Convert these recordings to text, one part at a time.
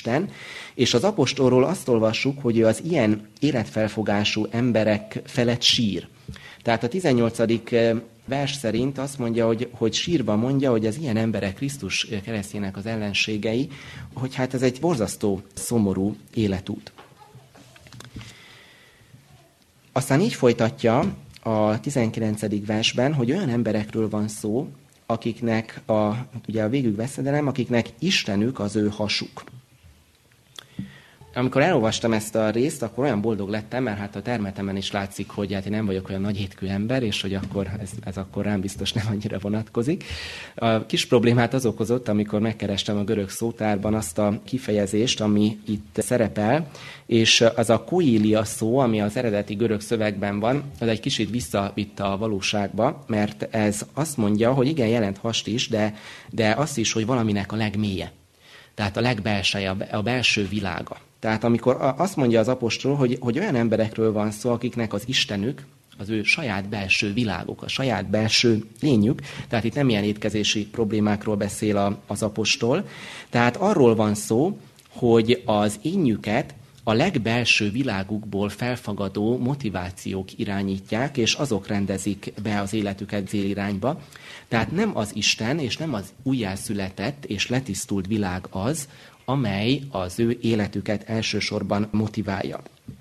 Isten, és az apostolról azt olvassuk, hogy ő az ilyen életfelfogású emberek felett sír. Tehát a 18. vers szerint azt mondja, hogy sírva mondja, hogy az ilyen emberek Krisztus keresztjének az ellenségei, hogy hát ez egy borzasztó, szomorú életút. Aztán így folytatja a 19. versben, hogy olyan emberekről van szó, akiknek ugye a végük veszedelem, akiknek Istenük az ő hasuk. Amikor elolvastam ezt a részt, akkor olyan boldog lettem, mert hát a termetemen is látszik, hogy hát én nem vagyok olyan nagyétkű ember, és hogy akkor ez akkor rám biztos nem annyira vonatkozik. A kis problémát az okozott, amikor megkerestem a görög szótárban azt a kifejezést, ami itt szerepel, és az a koilia szó, ami az eredeti görög szövegben van, az egy kicsit visszavitte a valóságba, mert ez azt mondja, hogy igen, jelent hast is, de azt is, hogy valaminek a legmélye. Tehát a legbelseje, a belső világa. Tehát amikor azt mondja az apostol, hogy olyan emberekről van szó, akiknek az Istenük, az ő saját belső világuk, a saját belső lényük, tehát itt nem ilyen étkezési problémákról beszél az apostol, tehát arról van szó, hogy az énjüket a legbelső világukból felfagadó motivációk irányítják, és azok rendezik be az életüket célirányba. Tehát nem az Isten, és nem az újjászületett és letisztult világ az, amely az ő életüket elsősorban motiválja.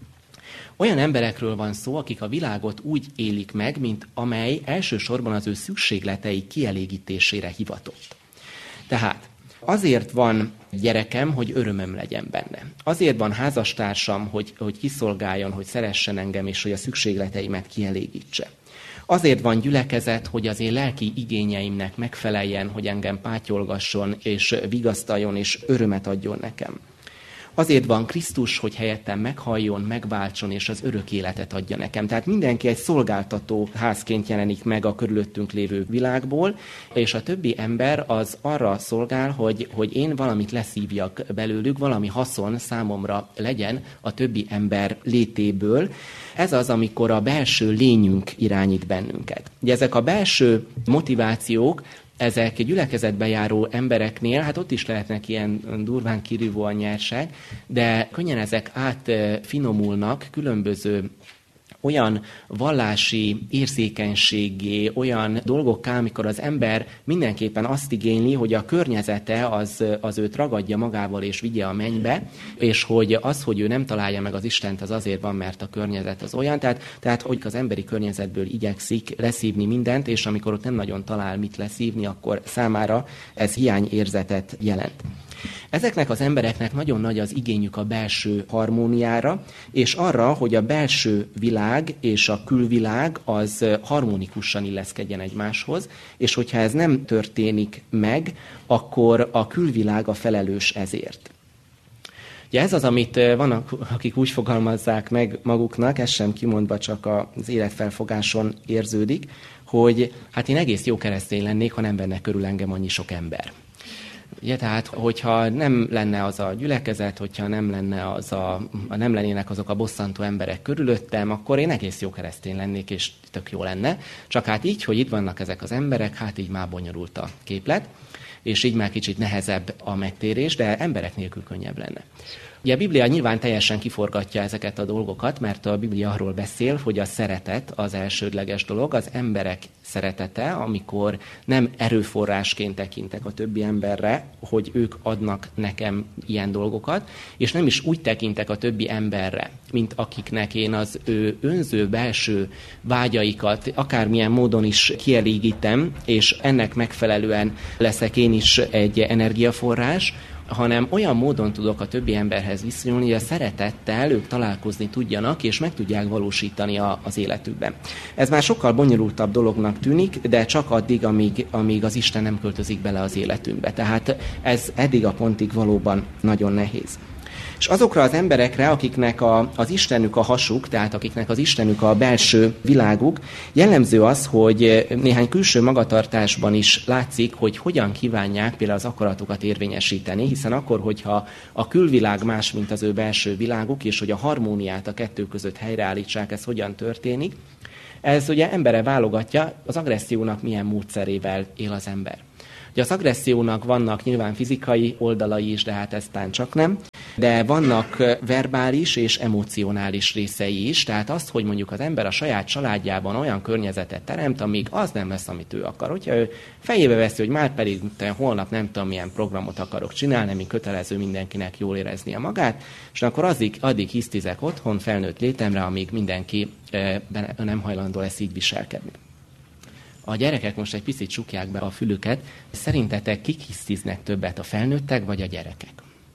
Olyan emberekről van szó, akik a világot úgy élik meg, mint amely elsősorban az ő szükségletei kielégítésére hivatott. Tehát azért van gyerekem, hogy örömöm legyen benne. Azért van házastársam, hogy kiszolgáljon, hogy szeressen engem, és hogy a szükségleteimet kielégítse. Azért van gyülekezet, hogy az én lelki igényeimnek megfeleljen, hogy engem pátyolgasson, és vigasztaljon, és örömet adjon nekem. Azért van Krisztus, hogy helyettem meghalljon, megváltson, és az örök életet adja nekem. Tehát mindenki egy szolgáltató házként jelenik meg a körülöttünk lévő világból, és a többi ember az arra szolgál, hogy én valamit leszívjak belőlük, valami haszon számomra legyen a többi ember létéből. Ez az, amikor a belső lényünk irányít bennünket. Ugye ezek a belső motivációk, ezek gyülekezetbe járó embereknél, hát ott is lehetnek ilyen durván kirívó a nyerság, de könnyen ezek átfinomulnak különböző olyan vallási érzékenységé, olyan dolgokká, amikor az ember mindenképpen azt igényli, hogy a környezete az őt ragadja magával és vigye a mennybe, és hogy az, hogy ő nem találja meg az Istent, az azért van, mert a környezet az olyan. Tehát hogy az emberi környezetből igyekszik leszívni mindent, és amikor ott nem nagyon talál mit leszívni, akkor számára ez hiányérzetet jelent. Ezeknek az embereknek nagyon nagy az igényük a belső harmóniára, és arra, hogy a belső világ és a külvilág az harmonikusan illeszkedjen egymáshoz, és hogyha ez nem történik meg, akkor a külvilág a felelős ezért. Ugye ez az, amit vannak, akik úgy fogalmazzák meg maguknak, ez sem kimondva, csak az életfelfogáson érződik, hogy hát én egész jó keresztény lennék, ha nem venne körül engem annyi sok ember. Ugye, tehát, hogyha nem lenne az a gyülekezet, hogyha nem lennének azok a bosszantó emberek körülöttem, akkor én egész jó keresztény lennék, és tök jó lenne. Csak hát így, hogy itt vannak ezek az emberek, hát így már bonyolult a képlet, és így már kicsit nehezebb a megtérés, de emberek nélkül könnyebb lenne. Ugye a Biblia nyilván teljesen kiforgatja ezeket a dolgokat, mert a Biblia arról beszél, hogy a szeretet az elsődleges dolog, az emberek szeretete, amikor nem erőforrásként tekintek a többi emberre, hogy ők adnak nekem ilyen dolgokat, és nem is úgy tekintek a többi emberre, mint akiknek én az ő önző belső vágyaikat akármilyen módon is kielégítem, és ennek megfelelően leszek én is egy energiaforrás, hanem olyan módon tudok a többi emberhez viszonyulni, hogy a szeretettel ők találkozni tudjanak, és meg tudják valósítani az életükben. Ez már sokkal bonyolultabb dolognak tűnik, de csak addig, amíg az Isten nem költözik bele az életünkbe. Tehát ez eddig a pontig valóban nagyon nehéz. És azokra az emberekre, akiknek az Istenük a hasuk, tehát akiknek az Istenük a belső világuk, jellemző az, hogy néhány külső magatartásban is látszik, hogy hogyan kívánják például az akaratokat érvényesíteni, hiszen akkor, hogyha a külvilág más, mint az ő belső világuk, és hogy a harmóniát a kettő között helyreállítsák, ez hogyan történik, ez ugye embere válogatja, az agressziónak milyen módszerével él az ember. Ugye az agressziónak vannak nyilván fizikai oldalai is, de hát ez tán csak nem. De vannak verbális és emocionális részei is, tehát az, hogy mondjuk az ember a saját családjában olyan környezetet teremt, amíg az nem lesz, amit ő akar. Hogyha ő fejébe veszi, hogy már pedig holnap nem tudom, milyen programot akarok csinálni, ami kötelező mindenkinek jól éreznie magát, és akkor addig hisztizek otthon felnőtt létemre, amíg mindenki nem hajlandó lesz így viselkedni. A gyerekek most egy picit csukják be a fülüket. Szerintetek kik hisztiznek többet, a felnőttek vagy a gyerekek?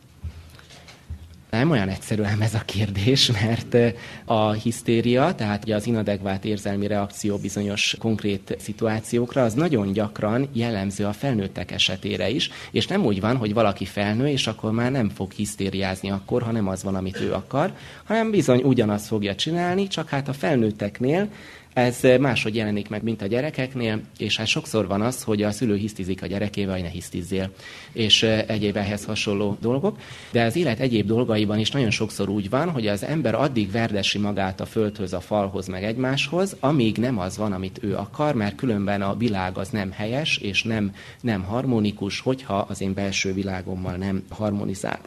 Nem olyan egyszerű ám ez a kérdés, mert a hisztéria, tehát az inadekvát érzelmi reakció bizonyos konkrét szituációkra, az nagyon gyakran jellemző a felnőttek esetére is, és nem úgy van, hogy valaki felnő, és akkor már nem fog hisztériázni akkor, ha nem az van, amit ő akar, hanem bizony ugyanazt fogja csinálni, csak hát a felnőtteknél ez máshogy jelenik meg, mint a gyerekeknél, és hát sokszor van az, hogy a szülő hisztizik a gyerekével, hogy ne hisztizzél, és egyéb ehhez hasonló dolgok. De az élet egyéb dolgaiban is nagyon sokszor úgy van, hogy az ember addig verdesi magát a földhöz, a falhoz, meg egymáshoz, amíg nem az van, amit ő akar, mert különben a világ az nem helyes, és nem harmonikus, hogyha az én belső világommal nem harmonizál.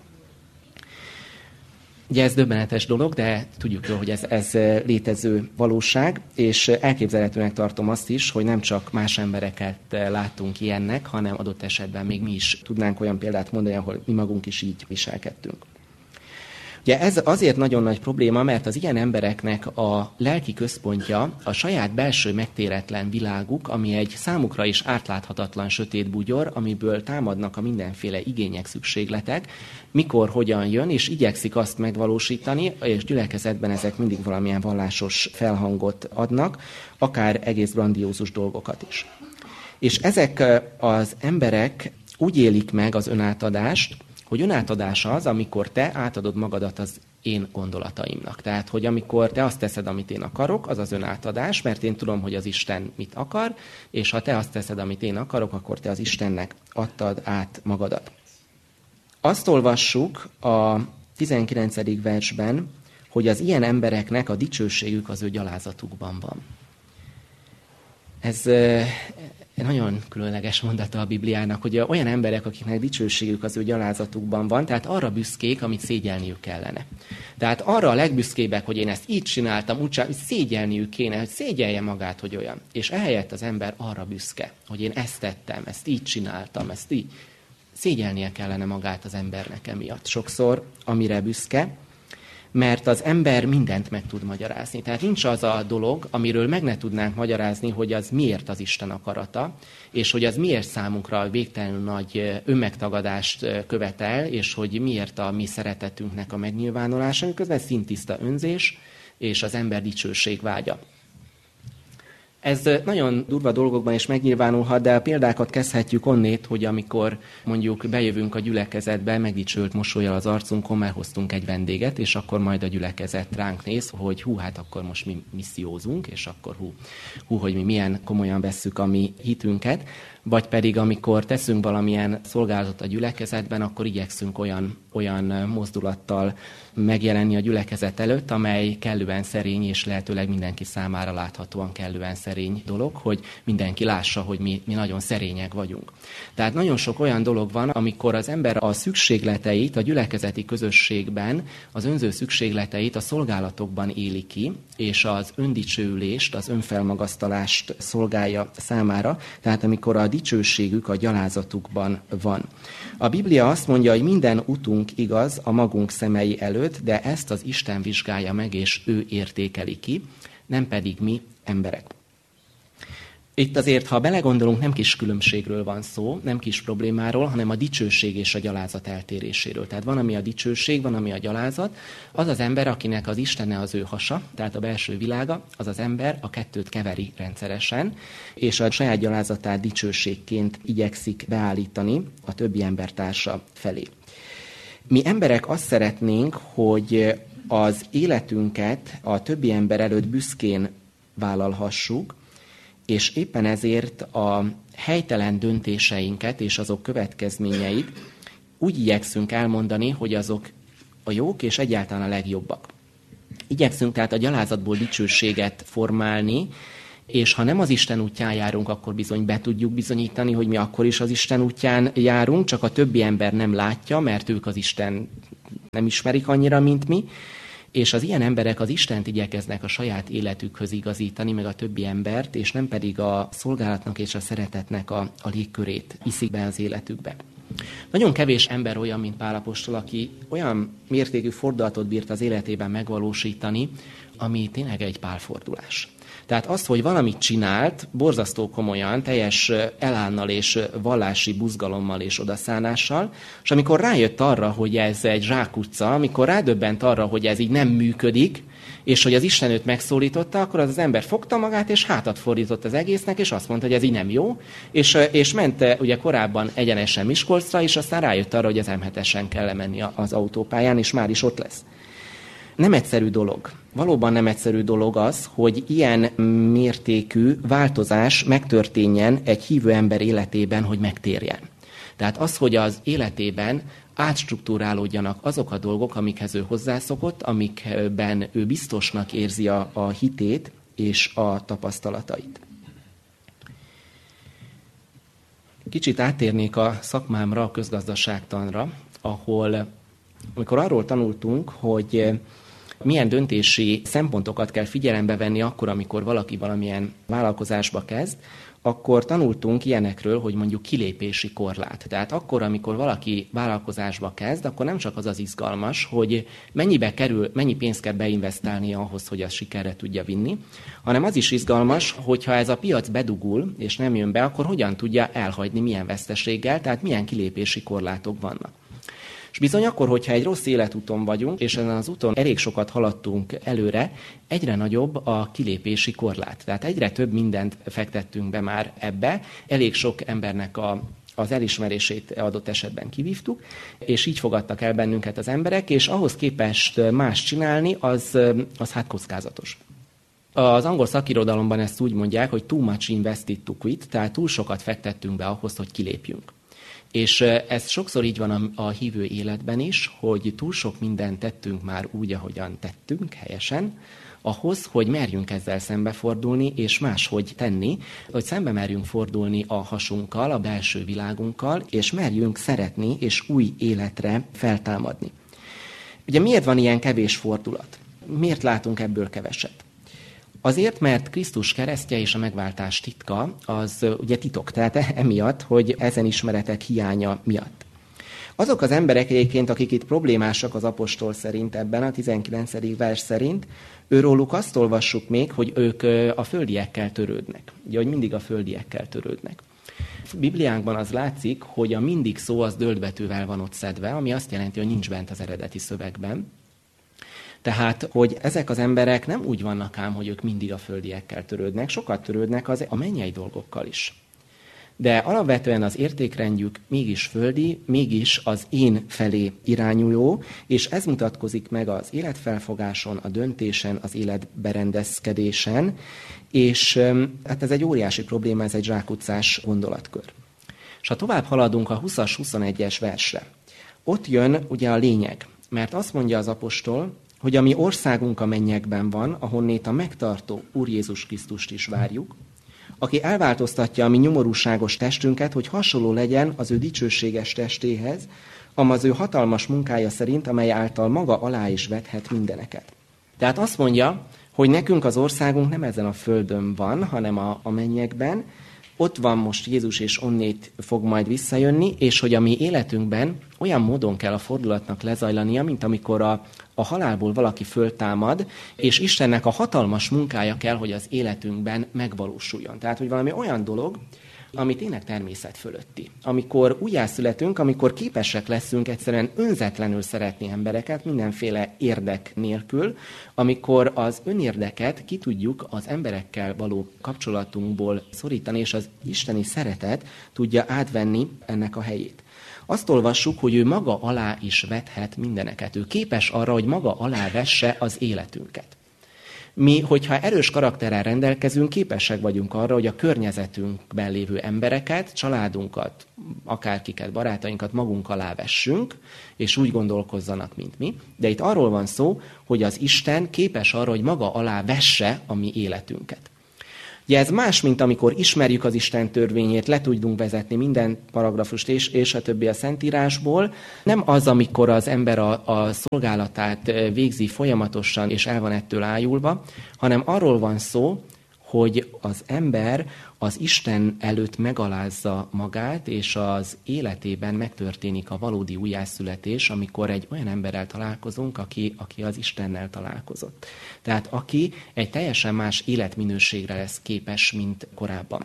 Ugye ez döbbenetes dolog, de tudjuk jól, hogy ez létező valóság, és elképzelhetőnek tartom azt is, hogy nem csak más embereket látunk ilyennek, hanem adott esetben még mi is tudnánk olyan példát mondani, ahol mi magunk is így viselkedtünk. Ugye ez azért nagyon nagy probléma, mert az ilyen embereknek a lelki központja a saját belső megtéretlen világuk, ami egy számukra is átláthatatlan sötét bugyor, amiből támadnak a mindenféle igények, szükségletek, mikor, hogyan jön, és igyekszik azt megvalósítani, és gyülekezetben ezek mindig valamilyen vallásos felhangot adnak, akár egész grandiózus dolgokat is. És ezek az emberek úgy élik meg az önátadást, hogy önátadás az, amikor te átadod magadat az én gondolataimnak. Tehát, hogy amikor te azt teszed, amit én akarok, az az önátadás, mert én tudom, hogy az Isten mit akar, és ha te azt teszed, amit én akarok, akkor te az Istennek adtad át magadat. Azt olvassuk a 19. versben, hogy az ilyen embereknek a dicsőségük az ő gyalázatukban van. Ez nagyon különleges mondata a Bibliának, hogy olyan emberek, akiknek dicsőségük az ő gyalázatukban van, tehát arra büszkék, amit szégyelniük kellene. Tehát arra a legbüszkébbek, hogy én ezt így csináltam, úgy szégyelniük kéne, hogy szégyelje magát, hogy olyan. És ehelyett az ember arra büszke, hogy én ezt tettem, ezt így csináltam, ezt így. Szégyelnie kellene magát az embernek emiatt. Sokszor, amire büszke, mert az ember mindent meg tud magyarázni. Tehát nincs az a dolog, amiről meg ne tudnánk magyarázni, hogy az miért az Isten akarata, és hogy az miért számunkra végtelenül nagy önmegtagadást követel, és hogy miért a mi szeretetünknek a megnyilvánulása, miközben szintiszta önzés és az ember dicsőség vágya. Ez nagyon durva dolgokban is megnyilvánulhat, de a példákat kezdhetjük onnét, hogy amikor mondjuk bejövünk a gyülekezetbe, megdicsőlt mosollyal az arcunkon, mert hoztunk egy vendéget, és akkor majd a gyülekezet ránk néz, hogy hát akkor most mi missziózunk, és akkor hogy mi milyen komolyan vesszük a mi hitünket. Vagy pedig amikor teszünk valamilyen szolgálatot a gyülekezetben, akkor igyekszünk olyan mozdulattal megjelenni a gyülekezet előtt, amely kellően szerény, és lehetőleg mindenki számára láthatóan kellően szerény dolog, hogy mindenki lássa, hogy mi nagyon szerények vagyunk. Tehát nagyon sok olyan dolog van, amikor az ember a szükségleteit a gyülekezeti közösségben, az önző szükségleteit a szolgálatokban éli ki, és az öndicsőülést, az önfelmagasztalást szolgálja számára, tehát amikor a dicsőségük a gyalázatukban van. A Biblia azt mondja, hogy minden utunk igaz a magunk szemei előtt, de ezt az Isten vizsgálja meg, és ő értékeli ki, nem pedig mi emberek. Itt azért, ha belegondolunk, nem kis különbségről van szó, nem kis problémáról, hanem a dicsőség és a gyalázat eltéréséről. Tehát van, ami a dicsőség, van, ami a gyalázat. Az az ember, akinek az Istene az ő hasa, tehát a belső világa, az az ember a kettőt keveri rendszeresen, és a saját gyalázatát dicsőségként igyekszik beállítani a többi embertársa felé. Mi emberek azt szeretnénk, hogy az életünket a többi ember előtt büszkén vállalhassuk, és éppen ezért a helytelen döntéseinket és azok következményeit úgy igyekszünk elmondani, hogy azok a jók és egyáltalán a legjobbak. Igyekszünk tehát a gyalázatból dicsőséget formálni, És ha nem az Isten útján járunk, akkor bizony be tudjuk bizonyítani, hogy mi akkor is az Isten útján járunk, csak a többi ember nem látja, mert ők az Isten nem ismerik annyira, mint mi. És az ilyen emberek az Istent igyekeznek a saját életükhöz igazítani, meg a többi embert, és nem pedig a szolgálatnak és a szeretetnek a légkörét viszik be az életükbe. Nagyon kevés ember olyan, mint Pál apostol, aki olyan mértékű fordulatot bírt az életében megvalósítani, ami tényleg egy pálfordulás. Tehát az, hogy valamit csinált, borzasztó komolyan, teljes elánnal és vallási buzgalommal és odaszánással, és amikor rájött arra, hogy ez egy zsákutca, amikor rádöbbent arra, hogy ez így nem működik, és hogy az Isten őt megszólította, akkor az ember fogta magát, és hátat fordított az egésznek, és azt mondta, hogy ez így nem jó, és ment ugye korábban egyenesen Miskolcra, és aztán rájött arra, hogy az M7-esen kell lemenni az autópályán, és már is ott lesz. Nem egyszerű dolog. Valóban nem egyszerű dolog az, hogy ilyen mértékű változás megtörténjen egy hívő ember életében, hogy megtérjen. Tehát az, hogy az életében átstruktúrálódjanak azok a dolgok, amikhez ő hozzászokott, amikben ő biztosnak érzi a hitét és a tapasztalatait. Kicsit áttérnék a szakmámra, a közgazdaságtanra, ahol amikor arról tanultunk, hogy milyen döntési szempontokat kell figyelembe venni akkor, amikor valaki valamilyen vállalkozásba kezd, akkor tanultunk ilyenekről, hogy mondjuk kilépési korlát. Tehát akkor, amikor valaki vállalkozásba kezd, akkor nem csak az az izgalmas, hogy mennyibe kerül, mennyi pénzt kell beinvestálni ahhoz, hogy azt sikerre tudja vinni, hanem az is izgalmas, hogyha ez a piac bedugul és nem jön be, akkor hogyan tudja elhagyni, milyen veszteséggel, tehát milyen kilépési korlátok vannak. És bizony akkor, hogyha egy rossz életúton vagyunk, és ezen az úton elég sokat haladtunk előre, egyre nagyobb a kilépési korlát. Tehát egyre több mindent fektettünk be már ebbe, elég sok embernek az elismerését adott esetben kivívtuk, és így fogadtak el bennünket az emberek, és ahhoz képest más csinálni, az hát kockázatos. Az angol szakirodalomban ezt úgy mondják, hogy too much invested to quit, tehát túl sokat fektettünk be ahhoz, hogy kilépjünk. És ez sokszor így van a hívő életben is, hogy túl sok mindent tettünk már úgy, ahogyan tettünk, helyesen, ahhoz, hogy merjünk ezzel szembefordulni, és máshogy tenni, hogy szembe merjünk fordulni a hasunkkal, a belső világunkkal, és merjünk szeretni, és új életre feltámadni. Ugye miért van ilyen kevés fordulat? Miért látunk ebből keveset? Azért, mert Krisztus keresztje és a megváltás titka az ugye titok, tehát emiatt, hogy ezen ismeretek hiánya miatt. Azok az emberek egyébként, akik itt problémásak az apostol szerint ebben, a 19. vers szerint, őróluk azt olvassuk még, hogy ők a földiekkel törődnek. Ugye, hogy mindig a földiekkel törődnek. Bibliánkban az látszik, hogy a mindig szó az döldbetűvel van ott szedve, ami azt jelenti, hogy nincs bent az eredeti szövegben. Tehát, hogy ezek az emberek nem úgy vannak ám, hogy ők mindig a földiekkel törődnek, sokat törődnek a mennyei dolgokkal is. De alapvetően az értékrendjük mégis földi, mégis az én felé irányuló, és ez mutatkozik meg az életfelfogáson, a döntésen, az életberendezkedésen, és hát ez egy óriási probléma, ez egy zsákutcás gondolatkör. És ha tovább haladunk a 20-as, 21-es versre, ott jön ugye a lényeg, mert azt mondja az apostol, hogy a mi országunk a mennyekben van, ahonnét a megtartó Úr Jézus Krisztust is várjuk, aki elváltoztatja a mi nyomorúságos testünket, hogy hasonló legyen az ő dicsőséges testéhez, az ő hatalmas munkája szerint, amely által maga alá is vethet mindeneket. Tehát azt mondja, hogy nekünk az országunk nem ezen a földön van, hanem a mennyekben, ott van most Jézus, és onnét fog majd visszajönni, és hogy a mi életünkben olyan módon kell a fordulatnak lezajlania, mint amikor a halálból valaki föltámad, és Istennek a hatalmas munkája kell, hogy az életünkben megvalósuljon. Tehát, hogy valami olyan dolog, ami tényleg természet fölötti. Amikor újjászületünk, amikor képesek leszünk egyszerűen önzetlenül szeretni embereket, mindenféle érdek nélkül, amikor az önérdeket ki tudjuk az emberekkel való kapcsolatunkból szorítani, és az isteni szeretet tudja átvenni ennek a helyét. Azt olvassuk, hogy ő maga alá is vethet mindeneket. Ő képes arra, hogy maga alá vesse az életünket. Mi, hogyha erős karakterrel rendelkezünk, képesek vagyunk arra, hogy a környezetünkben lévő embereket, családunkat, akárkiket, barátainkat magunk alá vessünk, és úgy gondolkozzanak, mint mi. De itt arról van szó, hogy az Isten képes arra, hogy maga alá vesse a mi életünket. Ugye ez más, mint amikor ismerjük az Isten törvényét, le tudunk vezetni minden paragrafust és a többi a Szentírásból. Nem az, amikor az ember a szolgálatát végzi folyamatosan, és el van ettől ájulva, hanem arról van szó, hogy az ember az Isten előtt megalázza magát, és az életében megtörténik a valódi újjászületés, amikor egy olyan emberrel találkozunk, aki az Istennel találkozott. Tehát aki egy teljesen más életminőségre lesz képes, mint korábban.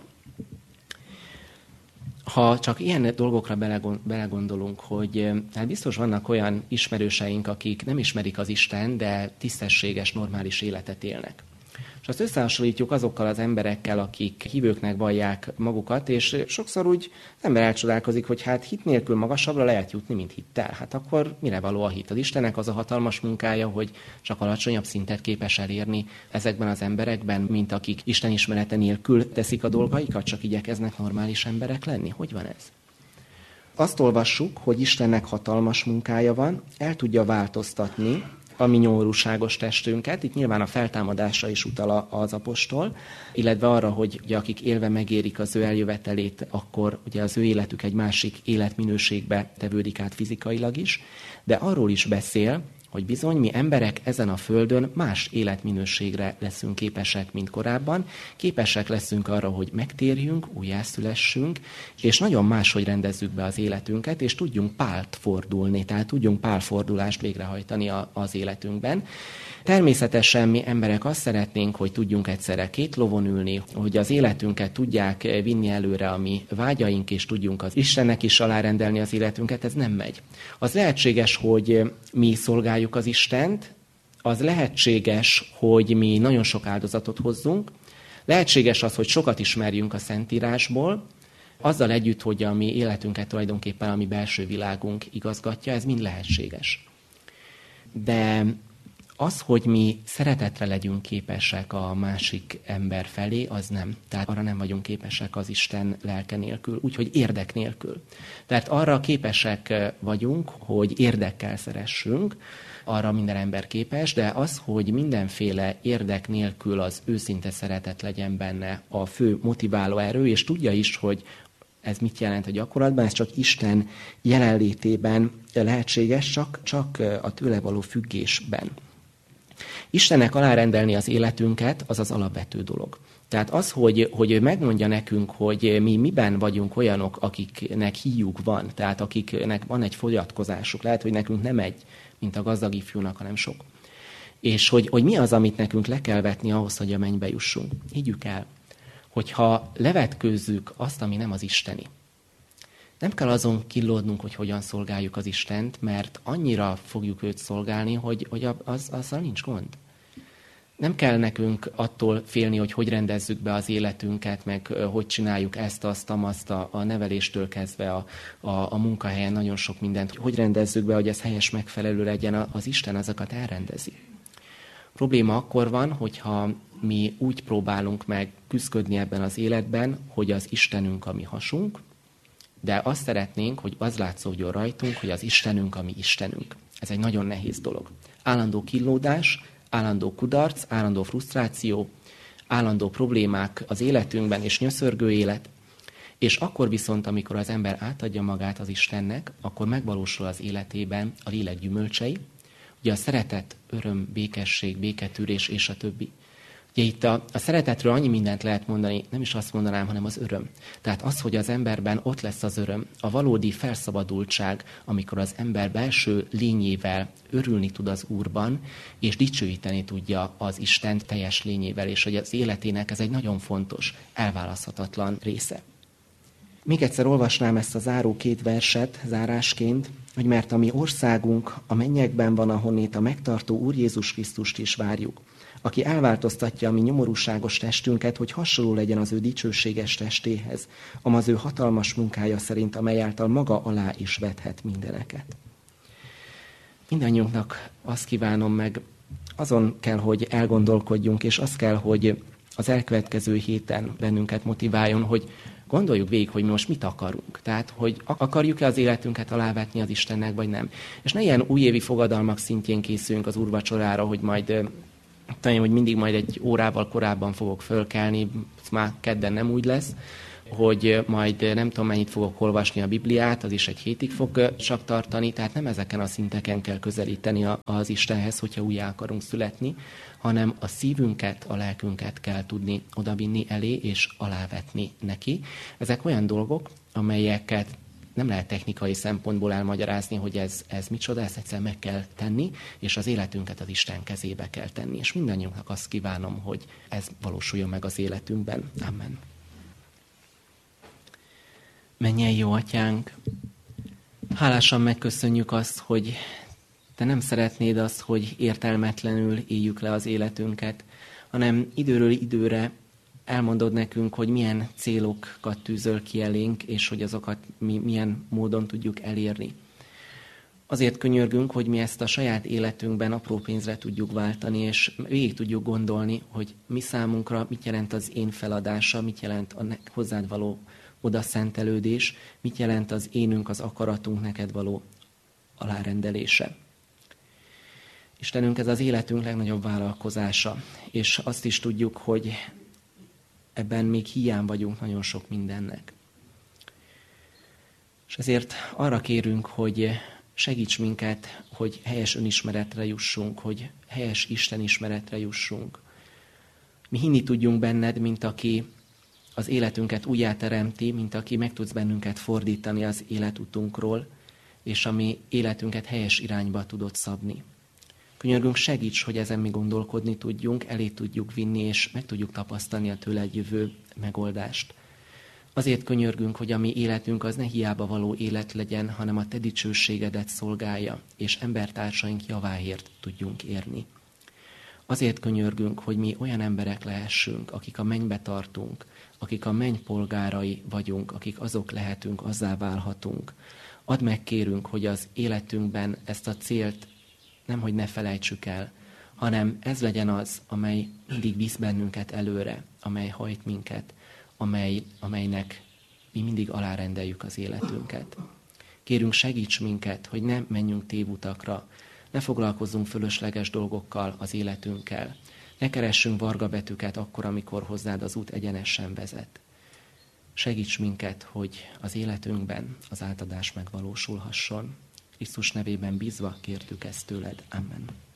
Ha csak ilyen dolgokra belegondolunk, hogy hát biztos vannak olyan ismerőseink, akik nem ismerik az Isten, de tisztességes, normális életet élnek. És azt összehasonlítjuk azokkal az emberekkel, akik hívőknek vallják magukat, és sokszor úgy az ember elcsodálkozik, hogy hát hit nélkül magasabbra lehet jutni, mint hittel. Hát akkor mire való a hit? Az Istennek az a hatalmas munkája, hogy csak alacsonyabb szintet képes elérni ezekben az emberekben, mint akik Isten ismerete nélkül teszik a dolgaikat, csak igyekeznek normális emberek lenni. Hogy van ez? Azt olvassuk, hogy Istennek hatalmas munkája van, el tudja változtatni a mi nyomorúságos testünket. Itt nyilván a feltámadásra is utal az apostol, illetve arra, hogy ugye, akik élve megérik az ő eljövetelét, akkor ugye az ő életük egy másik életminőségbe tevődik át fizikailag is, de arról is beszél, hogy bizony mi emberek ezen a földön más életminőségre leszünk képesek, mint korábban. Képesek leszünk arra, hogy megtérjünk, újjászülessünk, és nagyon máshogy rendezzük be az életünket, és tudjunk pált fordulni, tehát tudjunk pálfordulást végrehajtani az életünkben. Természetesen mi emberek azt szeretnénk, hogy tudjunk egyszerre két lovon ülni, hogy az életünket tudják vinni előre a mi vágyaink, és tudjunk az Istennek is alárendelni az életünket, ez nem megy. Az lehetséges, hogy mi szolgáljuk az Istent, az lehetséges, hogy mi nagyon sok áldozatot hozzunk, lehetséges az, hogy sokat ismerjünk a Szentírásból, azzal együtt, hogy a mi életünket tulajdonképpen a mi belső világunk igazgatja, ez mind lehetséges. De az, hogy mi szeretetre legyünk képesek a másik ember felé, az nem. Tehát arra nem vagyunk képesek az Isten lelke nélkül, úgyhogy érdek nélkül. Tehát arra képesek vagyunk, hogy érdekkel szeressünk, arra minden ember képes, de az, hogy mindenféle érdek nélkül az őszinte szeretet legyen benne a fő motiváló erő, és tudja is, hogy ez mit jelent a gyakorlatban, ez csak Isten jelenlétében lehetséges, csak a tőle való függésben. Istennek alárendelni az életünket, az az alapvető dolog. Tehát az, hogy ő megmondja nekünk, hogy mi miben vagyunk olyanok, akiknek híjuk van, tehát akiknek van egy fogyatkozásuk, lehet, hogy nekünk nem egy, mint a gazdag ifjúnak, hanem sok. És hogy mi az, amit nekünk le kell vetni ahhoz, hogy a mennybe jussunk. Higgyük el, hogyha levetkőzzük azt, ami nem az isteni. Nem kell azon killódnunk, hogy hogyan szolgáljuk az Istent, mert annyira fogjuk őt szolgálni, hogy azzal nincs gond. Nem kell nekünk attól félni, hogy rendezzük be az életünket, meg hogy csináljuk ezt, azt, a neveléstől kezdve a munkahelyen nagyon sok mindent. Hogy rendezzük be, hogy ez helyes, megfelelő legyen, az Isten azokat elrendezi. A probléma akkor van, hogyha mi úgy próbálunk meg küszködni ebben az életben, hogy az Istenünk a mi hasunk, de azt szeretnénk, hogy az látszódjon rajtunk, hogy az Istenünk a mi Istenünk. Ez egy nagyon nehéz dolog. Állandó kínlódás, állandó kudarc, állandó frusztráció, állandó problémák az életünkben és nyöszörgő élet, és akkor viszont, amikor az ember átadja magát az Istennek, akkor megvalósul az életében a lélek gyümölcsei, ugye a szeretet, öröm, békesség, béketűrés és a többi. Ugye itt a szeretetről annyi mindent lehet mondani, nem is azt mondanám, hanem az öröm. Tehát az, hogy az emberben ott lesz az öröm, a valódi felszabadultság, amikor az ember belső lényével örülni tud az Úrban, és dicsőíteni tudja az Istent teljes lényével, és hogy az életének ez egy nagyon fontos, elválaszthatatlan része. Még egyszer olvasnám ezt a záró két verset zárásként, hogy mert a mi országunk a mennyekben van, ahonnét a megtartó Úr Jézus Krisztust is várjuk, aki elváltoztatja a mi nyomorúságos testünket, hogy hasonló legyen az ő dicsőséges testéhez, amaz ő hatalmas munkája szerint, amely által maga alá is vethet mindeneket. Mindannyiunknak azt kívánom meg, azon kell, hogy elgondolkodjunk, és az kell, hogy az elkövetkező héten bennünket motiváljon, hogy gondoljuk végig, hogy mi most mit akarunk. Tehát, hogy akarjuk-e az életünket alávetni az Istennek, vagy nem. És ne ilyen újévi fogadalmak szintjén készüljünk az úrvacsorára, hogy majd Tudom, hogy mindig majd egy órával korábban fogok fölkelni, már kedden nem úgy lesz, hogy majd nem tudom mennyit fogok olvasni a Bibliát, az is egy hétig fog csak tartani, tehát nem ezeken a szinteken kell közelíteni az Istenhez, hogyha újjá akarunk születni, hanem a szívünket, a lelkünket kell tudni odavinni elé és alávetni neki. Ezek olyan dolgok, amelyeket nem lehet technikai szempontból elmagyarázni, hogy ez micsoda, ezt egyszer meg kell tenni, és az életünket az Isten kezébe kell tenni. És mindannyiunknak azt kívánom, hogy ez valósuljon meg az életünkben. Amen. Mennyei jó Atyánk, hálásan megköszönjük azt, hogy Te nem szeretnéd azt, hogy értelmetlenül éljük le az életünket, hanem időről időre elmondod nekünk, hogy milyen célokat tűzöl ki elénk, és hogy azokat mi milyen módon tudjuk elérni. Azért könyörgünk, hogy mi ezt a saját életünkben apró pénzre tudjuk váltani, és végig tudjuk gondolni, hogy mi számunkra mit jelent az én feladása, mit jelent a hozzád való odaszentelődés, mit jelent az énünk, az akaratunk neked való alárendelése. Istenünk, ez az életünk legnagyobb vállalkozása, és azt is tudjuk, hogy ebben még hiány vagyunk nagyon sok mindennek. És ezért arra kérünk, hogy segíts minket, hogy helyes önismeretre jussunk, hogy helyes istenismeretre jussunk. Mi hinni tudjunk benned, mint aki az életünket újjáteremti, mint aki meg tudsz bennünket fordítani az életutunkról, és ami életünket helyes irányba tudod szabni. Könyörgünk, segíts, hogy ezen mi gondolkodni tudjunk, elé tudjuk vinni, és meg tudjuk tapasztalni a tőled jövő megoldást. Azért könyörgünk, hogy a mi életünk az ne hiába való élet legyen, hanem a te dicsőségedet szolgálja, és embertársaink javáért tudjunk érni. Azért könyörgünk, hogy mi olyan emberek lehessünk, akik a mennybe tartunk, akik a menny polgárai vagyunk, akik azok lehetünk, azzá válhatunk. Add meg, kérünk, hogy az életünkben ezt a célt nemhogy ne felejtsük el, hanem ez legyen az, amely mindig visz bennünket előre, amely hajt minket, amelynek mi mindig alárendeljük az életünket. Kérünk, segíts minket, hogy ne menjünk tévutakra, ne foglalkozzunk fölösleges dolgokkal az életünkkel, ne keressünk varga betűket akkor, amikor hozzád az út egyenesen vezet. Segíts minket, hogy az életünkben az átadás megvalósulhasson. Krisztus nevében bízva kértük ezt tőled. Amen.